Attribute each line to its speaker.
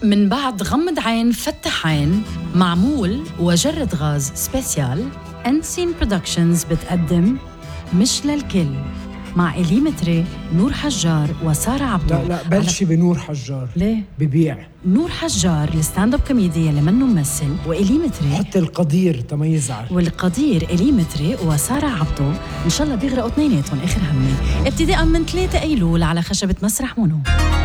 Speaker 1: من بعد غمض عين فتح عين معمول وجرد غاز سبيسيال، أنسين برودكشنز بتقدم مش للكل مع إليمتري، نور حجار وسارة عبدو.
Speaker 2: لا بلشي بنور حجار.
Speaker 1: ليه؟
Speaker 2: ببيع
Speaker 1: نور حجار الستاند اب كوميديا اللي منه ممثل، وإليمتري
Speaker 2: حتى القدير تميز على
Speaker 1: والقدير إليمتري وسارة عبدو. إن شاء الله بيغرقوا اثنيناتهم آخر همي ابتداء من 3 أيلول على خشبة مسرح مونو.